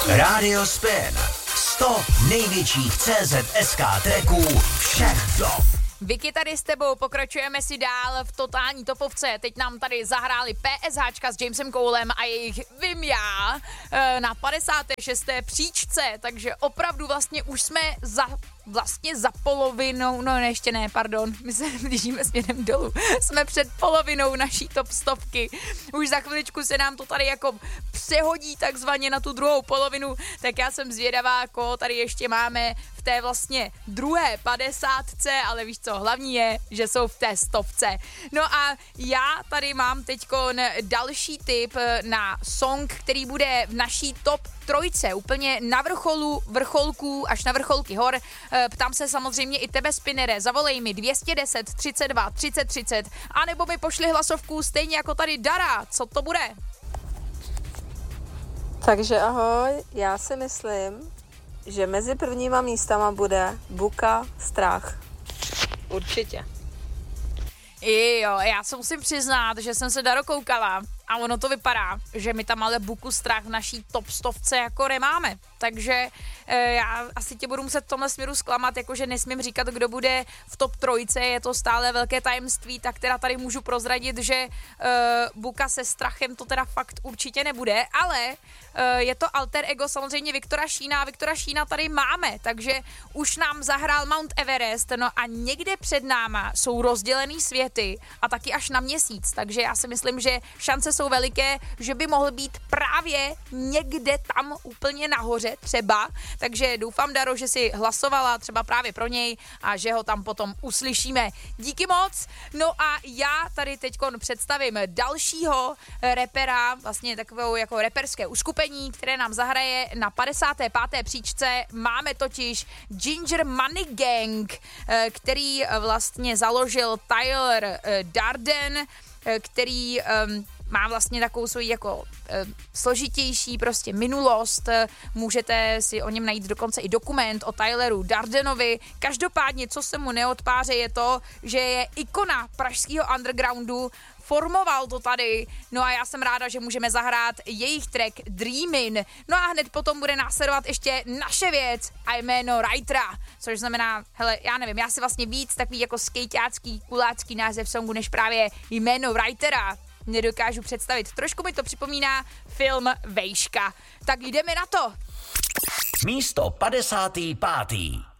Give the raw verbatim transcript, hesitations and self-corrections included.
Radio Spin. sto největších C Z S K tracků všech dob. Vicky, tady s tebou, pokračujeme si dál v totální topovce. Teď nám tady zahráli PSHčka s Jamesem Colem a jejich Vím já na padesáté šesté příčce, takže opravdu vlastně už jsme za, vlastně za polovinou, no ne, ještě ne, pardon, my se blížíme směrem dolů, jsme před polovinou naší top stovky. Už za chviličku se nám to tady jako přehodí takzvaně na tu druhou polovinu, tak já jsem zvědavá, koho tady ještě máme v té vlastně druhé padesátce, ale víš co, hlavní je, že jsou v té stovce. No a já tady mám teďkon další tip na song, který bude v naší top trojce, úplně na vrcholu vrcholků, až na vrcholky hor. Ptám se samozřejmě i tebe, Spinnere, zavolej mi dvě stě deset, třicet dva, třicet, třicet, anebo mi pošli hlasovku stejně jako tady Dara, co to bude? Takže ahoj, já si myslím, že mezi prvníma místama bude Buka Strach. Určitě. Jo, já se musím přiznat, že jsem se Daro koukala a ono to vypadá, že my tam ale Buku Strach v naší top stovce jako nemáme. Takže e, já asi tě budu muset v tomhle směru zklamat, jakože nesmím říkat, kdo bude v top trojce, je to stále velké tajemství, tak teda tady můžu prozradit, že e, Buka se Strachem to teda fakt určitě nebude, ale e, je to alter ego samozřejmě Viktora Šína, Viktora Šína tady máme, takže už nám zahrál Mount Everest, no a někde před náma jsou rozdělený světy a taky až na měsíc, takže já si myslím, že šance jsou veliké, že by mohl být právě někde tam úplně nahoře třeba, takže doufám, Daro, že si hlasovala třeba právě pro něj a že ho tam potom uslyšíme. Díky moc, no a já tady teďkon představím dalšího repera, vlastně takovou jako reperské uskupení, které nám zahraje na padesáté páté příčce. Máme totiž Ginger Money Gang, který vlastně založil Tyler Darden, který um, má vlastně takovou svoji jako e, složitější prostě minulost, můžete si o něm najít dokonce i dokument o Tyleru Dardenovi. Každopádně, co se mu neodpáře, je to, že je ikona pražského undergroundu, formoval to tady, no a já jsem ráda, že můžeme zahrát jejich track Dreamin', no a hned potom bude následovat ještě naše věc a jméno Writera, což znamená, hele, já nevím, já si vlastně víc takový jako skejťácký, kulácký název songu, než právě jméno Writera nedokážu představit. Trošku mi to připomíná film Vejška. Tak jdeme na to. Místo padesátý pátý.